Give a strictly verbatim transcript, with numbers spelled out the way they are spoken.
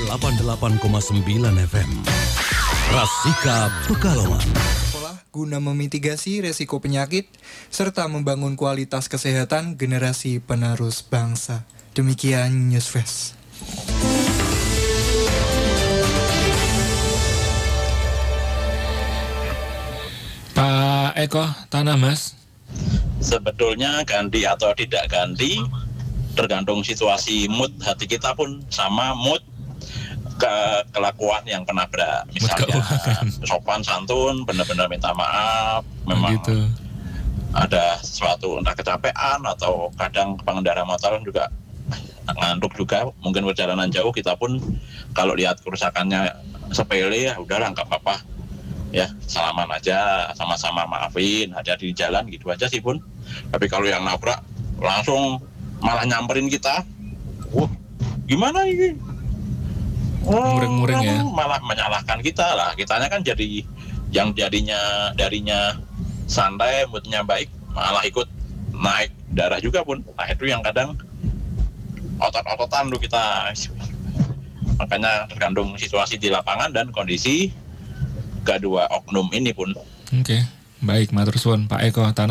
delapan puluh delapan koma sembilan F M. Rasika Pekalongan. Sekolah guna memitigasi resiko penyakit serta membangun kualitas kesehatan generasi penerus bangsa. Demikian Newsflash. Pak Eko, Tanah Mas. Sebetulnya ganti atau tidak ganti tergantung situasi, mood hati kita pun sama mood ke kelakuan yang penabrak. Misalnya sopan santun, benar-benar minta maaf, memang gitu. Ada sesuatu entah kecapean atau kadang pengendara motor juga ngantuk juga, mungkin perjalanan jauh kita pun kalau lihat kerusakannya sepele ya udahlah nggak apa-apa. Ya, salaman aja, sama-sama maafin, hati-hati di jalan gitu aja sih pun. Tapi kalau yang nabrak langsung malah nyamperin kita, wah gimana ini? Oh, muring-muring ya. Malah menyalahkan kita lah. Kitanya kan jadi yang jadinya darinya santai, moodnya baik, malah ikut naik darah juga pun. Nah itu yang kadang otot-ototan tuh kita. Makanya tergantung situasi di lapangan dan kondisi kedua oknum ini pun. Oke, baik, matur suwun Pak Eko Tanah.